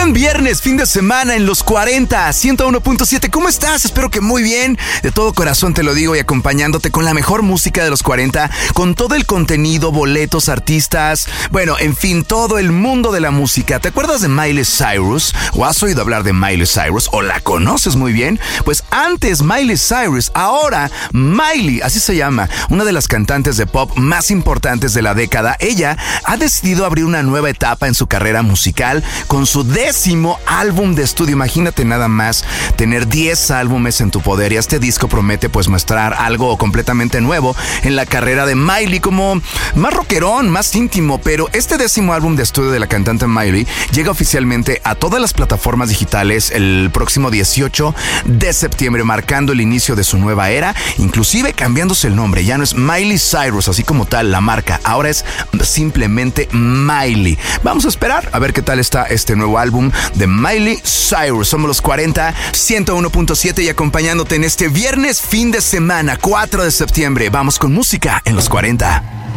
Buen viernes, fin de semana en los 40, 101.7. ¿Cómo estás? Espero que muy bien. De todo corazón te lo digo y acompañándote con la mejor música de los 40, con todo el contenido, boletos, artistas, bueno, en fin, todo el mundo de la música. ¿Te acuerdas de Miley Cyrus? ¿O has oído hablar de Miley Cyrus? ¿O la conoces muy bien? Pues antes Miley Cyrus, ahora Miley, así se llama, una de las cantantes de pop más importantes de la década. Ella ha decidido abrir una nueva etapa en su carrera musical con su 10º álbum de estudio. Imagínate nada más tener 10 álbumes en tu poder, y este disco promete pues mostrar algo completamente nuevo en la carrera de Miley, como más rockerón, más íntimo. Pero este 10º álbum de estudio de la cantante Miley llega oficialmente a todas las plataformas digitales el próximo 18 de septiembre, marcando el inicio de su nueva era, inclusive cambiándose el nombre. Ya no es Miley Cyrus, así como tal la marca, ahora es simplemente Miley. Vamos a esperar a ver qué tal está este nuevo álbum de Miley Cyrus. Somos los 40, 101.7 y acompañándote en este viernes fin de semana, 4 de septiembre. Vamos con música en los 40.